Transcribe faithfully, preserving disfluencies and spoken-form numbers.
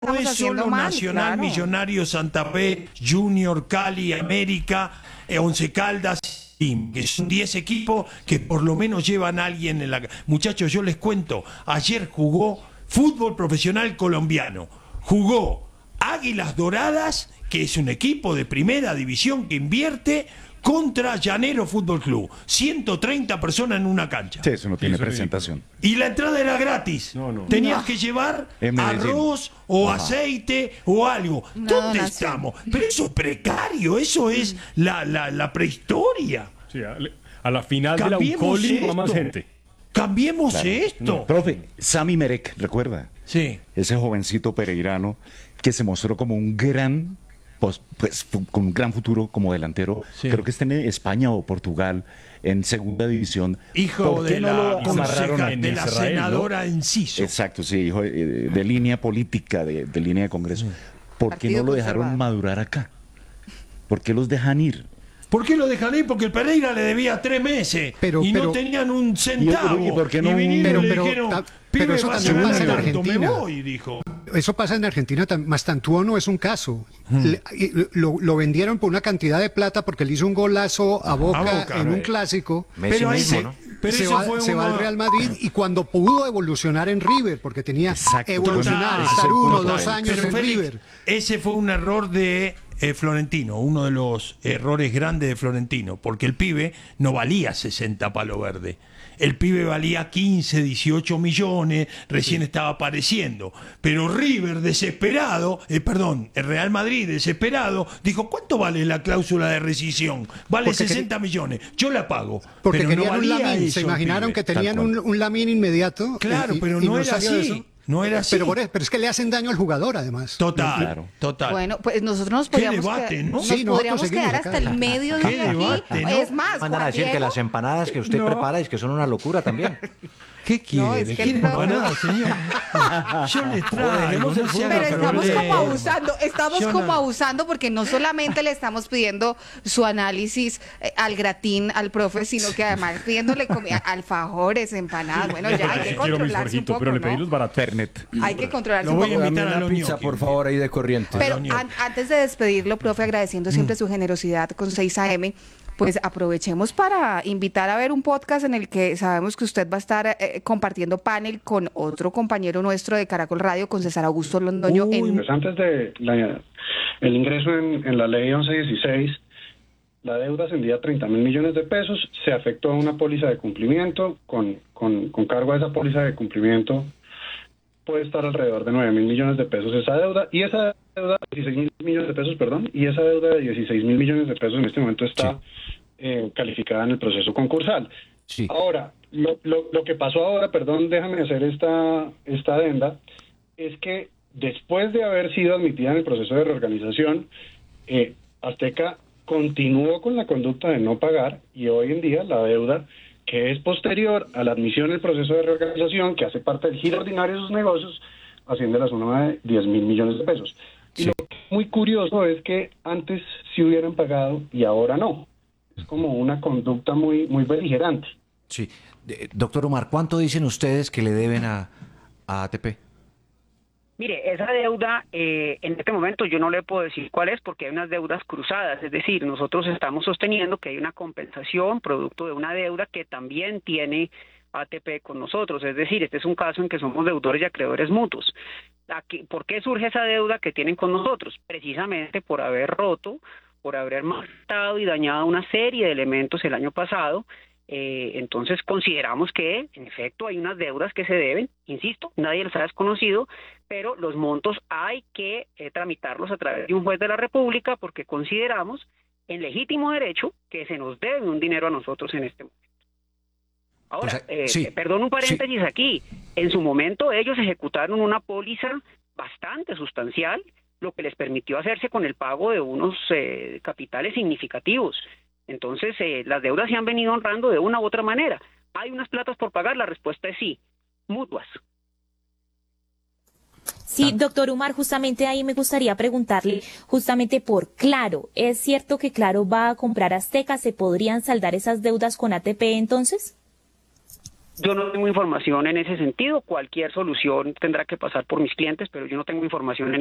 No es solo mal, Nacional, claro. Millonarios, Santa Fe, Junior, Cali, América, eh, Once Caldas, que son diez equipos que por lo menos llevan a alguien en la... Muchachos, yo les cuento, ayer jugó fútbol profesional colombiano, jugó Águilas Doradas, que es un equipo de primera división que invierte, contra Llanero Fútbol Club. ciento treinta personas en una cancha. Sí, eso no tiene Eso es presentación. Y la entrada era gratis. No, no. Tenías No. que llevar En Medellín. arroz o Ajá. aceite o algo. Una ¿Dónde donación. estamos? Pero eso es precario, eso es la, la, la prehistoria. Sí, a, a la final de la Cambiemos Ucoli va esto. más gente. Cambiemos Claro. esto. Profe, Sami Merek, ¿recuerda? Sí. Ese jovencito pereirano que se mostró como un gran, pues, pues, fu- con un gran futuro como delantero. Sí. Creo que está en España o Portugal, en segunda división. Hijo ¿Por qué de no la, lo amarraron conceja- a- en de la Israel, ¿no? senadora Enciso. Exacto, sí, hijo de, de línea política, de, de línea de Congreso. ¿Por qué Partido no lo dejaron conservador. madurar acá? ¿Por qué los dejan ir? ¿Por qué lo dejan ir? Porque el Pereira le debía tres meses Pero- y no pero- tenían un centavo. ¿Y por qué no Y vinieron un- y le pero- dijeron, pero- pibe, pero eso vas a también ganar pasa en tanto, me Argentina. voy, dijo. Eso pasa en Argentina, tam- Mastantuono es un caso. Le- y lo, lo vendieron por una cantidad de plata porque le hizo un golazo a Boca, A Boca, en un eh. clásico. Messi Pero ahí mismo, se- ¿no? pero se eso va, fue se va uno- al Real Madrid y cuando pudo evolucionar en River, porque tenía Exacto. evolucionar, Total, estar ese uno o punto. dos años Pero en Félix, River. ese fue un error de eh, Florentino, uno de los errores grandes de Florentino, porque el pibe no valía sesenta palo verde. El pibe valía quince, dieciocho millones, recién estaba apareciendo. Pero River, desesperado, eh, perdón, el Real Madrid, desesperado, dijo, ¿cuánto vale la cláusula de rescisión? Vale Porque sesenta millones, yo la pago. Porque pero querían no un valía Lamine, eso se el imaginaron pibe. que tenían Tal un, cual. un Lamine inmediato. Claro, y- pero y no era salió de así. eso. No era así. Pero, por eso- pero es que le hacen daño al jugador, además. Total, Claro. total. Bueno, pues nosotros nos Qué podríamos, debate, quedar, ¿no? nos Sí, nosotros podríamos seguimos quedar acá. hasta el medio Qué día aquí. debate, ¿no? Es más, Mandan a Juan decir que Diego, las empanadas que usted No. prepara es que son una locura también. ¿Qué quiere? No, es que ¿Quiere no. empanada, señor? Yo le traigo, no se haga Pero estamos como problema. abusando, estamos Yo como no- abusando porque no solamente le estamos pidiendo su análisis eh, al gratín al profe, sino que además pidiéndole comida, alfajores, empanadas. Bueno, ya hay que Sí quiero mis controlarse un Jorgito, poco, pero le pedí ¿no? los baratos. Fernet. Hay que controlarse Lo un voy a poco. invitar Dame a una los pizza, ñoquis. por favor, ahí de corriente. Pero Doña. an- antes de despedirlo, profe, agradeciendo siempre su generosidad con seis A M, pues aprovechemos para invitar a ver un podcast en el que sabemos que usted va a estar eh, compartiendo panel con otro compañero nuestro de Caracol Radio, con César Augusto Londoño. Uy, en... Pues antes de la- el ingreso en, en la ley once dieciséis, la deuda ascendía a treinta mil millones de pesos, se afectó a una póliza de cumplimiento, con, con, con cargo a esa póliza de cumplimiento puede estar alrededor de nueve mil millones de pesos esa deuda, y esa deuda, dieciséis mil millones de pesos, perdón, y esa deuda de dieciséis mil millones de pesos en este momento está eh, calificada en el proceso concursal. Sí. Ahora, lo, lo, lo que pasó ahora, perdón, déjame hacer esta, esta adenda, es que después de haber sido admitida en el proceso de reorganización, eh, Azteca continuó con la conducta de no pagar, y hoy en día la deuda que es posterior a la admisión en el proceso de reorganización, que hace parte del giro ordinario de sus negocios, asciende a la suma de diez mil millones de pesos. Y lo que es muy curioso es que antes sí hubieran pagado y ahora no. Es como una conducta muy, muy beligerante. Sí. De- Doctor Omar, ¿cuánto dicen ustedes que le deben a, a A T P? Mire, esa deuda, eh, en este momento yo no le puedo decir cuál es porque hay unas deudas cruzadas, es decir, nosotros estamos sosteniendo que hay una compensación producto de una deuda que también tiene A T P con nosotros, es decir, este es un caso en que somos deudores y acreedores mutuos. Aquí, ¿por qué surge esa deuda que tienen con nosotros? Precisamente por haber roto, por haber maltratado y dañado una serie de elementos el año pasado. Eh, entonces consideramos que en efecto hay unas deudas que se deben, insisto, nadie las ha desconocido, pero los montos hay que eh, tramitarlos a través de un juez de la República porque consideramos en legítimo derecho que se nos debe un dinero a nosotros en este momento. Ahora, Pues, eh, sí, eh, perdón un paréntesis aquí, en su momento ellos ejecutaron una póliza bastante sustancial, lo que les permitió hacerse con el pago de unos eh, capitales significativos. Entonces, eh, las deudas se han venido honrando de una u otra manera. ¿Hay unas platas por pagar? La respuesta es sí, mutuas. Sí, doctor Umar, justamente ahí me gustaría preguntarle, justamente por Claro, ¿es cierto que Claro va a comprar Azteca? ¿Se podrían saldar esas deudas con A T P entonces? Yo no tengo información en ese sentido. Cualquier solución tendrá que pasar por mis clientes, pero yo no tengo información en